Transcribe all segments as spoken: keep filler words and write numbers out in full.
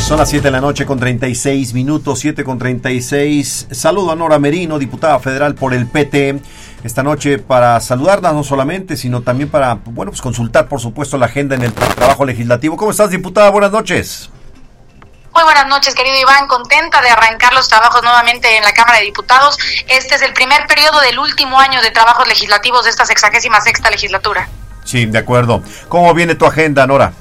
Son las siete de la noche con treinta y seis minutos, siete con treinta y seis. Saludo a Nora Merino, diputada federal por el P T, esta noche para saludarnos no solamente, sino también para, bueno, pues consultar, por supuesto, la agenda en el trabajo legislativo. ¿Cómo estás, diputada? Buenas noches. Muy buenas noches, querido Iván. Contenta de arrancar los trabajos nuevamente en la Cámara de Diputados. Este es el primer periodo del último año de trabajos legislativos de esta sexagésima sexta legislatura. Sí, de acuerdo. ¿Cómo viene tu agenda, Nora?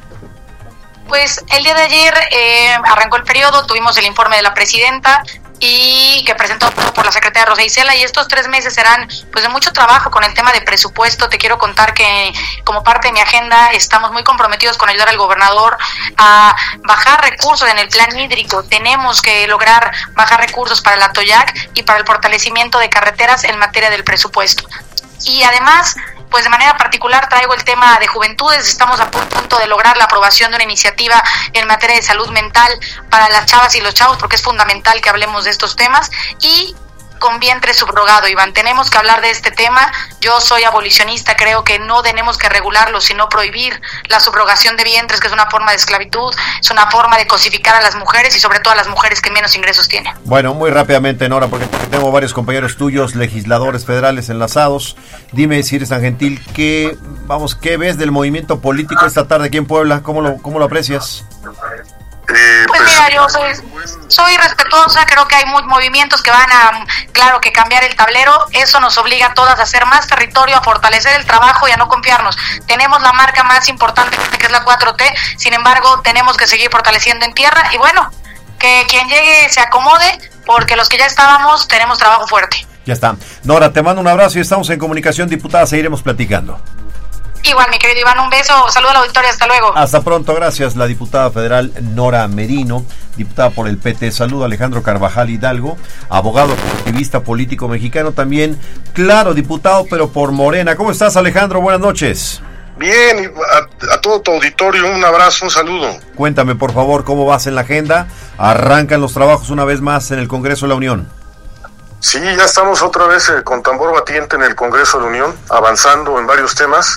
Pues el día de ayer eh, arrancó el periodo, tuvimos el informe de la presidenta y que presentó por la secretaria Rosa Isela, y estos tres meses serán pues de mucho trabajo con el tema de presupuesto. Te quiero contar que como parte de mi agenda estamos muy comprometidos con ayudar al gobernador a bajar recursos en el plan hídrico. Tenemos que lograr bajar recursos para el Atoyac y para el fortalecimiento de carreteras en materia del presupuesto. Y además, pues de manera particular traigo el tema de juventudes. Estamos a punto de lograr la aprobación de una iniciativa en materia de salud mental para las chavas y los chavos, porque es fundamental que hablemos de estos temas. Y con vientre subrogado, Iván, tenemos que hablar de este tema. Yo soy abolicionista, creo que no tenemos que regularlo, sino prohibir la subrogación de vientres, que es una forma de esclavitud, es una forma de cosificar a las mujeres y sobre todo a las mujeres que menos ingresos tienen. Bueno, muy rápidamente, Nora, porque tengo varios compañeros tuyos, legisladores federales enlazados. Dime, si eres tan gentil, ¿qué, vamos, qué ves del movimiento político esta tarde aquí en Puebla? ¿Cómo lo, cómo lo aprecias? Eh, pues, pues mira, yo soy, soy respetuosa, creo que hay muchos movimientos que van a, claro, que cambiar el tablero. Eso nos obliga a todas a hacer más territorio, a fortalecer el trabajo y a no confiarnos. Tenemos la marca más importante, que es la cuatro T, sin embargo, tenemos que seguir fortaleciendo en tierra y bueno, que quien llegue se acomode, porque los que ya estábamos tenemos trabajo fuerte. Ya está. Nora, te mando un abrazo y estamos en comunicación, diputada, seguiremos platicando. Igual, mi querido Iván, un beso, saludo a la auditoría, hasta luego. Hasta pronto, gracias. La diputada federal Nora Merino, diputada por el P T. Saludo a Alejandro Carvajal Hidalgo, abogado, activista político mexicano también, claro, diputado, pero por Morena. ¿Cómo estás, Alejandro? Buenas noches. Bien, a, a todo tu auditorio, un abrazo, un saludo. Cuéntame, por favor, cómo vas en la agenda. Arrancan los trabajos una vez más en el Congreso de la Unión. Sí, ya estamos otra vez eh, con tambor batiente en el Congreso de la Unión, avanzando en varios temas.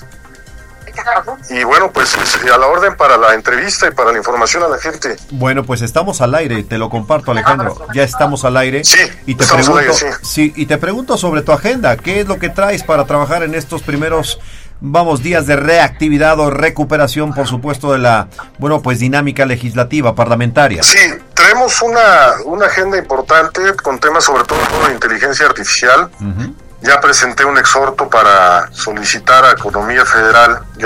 Y bueno, pues a la orden para la entrevista y para la información a la gente. Bueno, pues estamos al aire, te lo comparto, Alejandro. Ya estamos al aire. Sí, y te estamos pregunto, al aire, sí. sí, y te pregunto sobre tu agenda. ¿Qué es lo que traes para trabajar en estos primeros, vamos, días de reactividad o recuperación, por supuesto, de la, bueno, pues dinámica legislativa, parlamentaria? Sí, traemos una, una agenda importante con temas sobre todo de inteligencia artificial. Uh-huh. Ya presenté un exhorto para solicitar a Economía Federal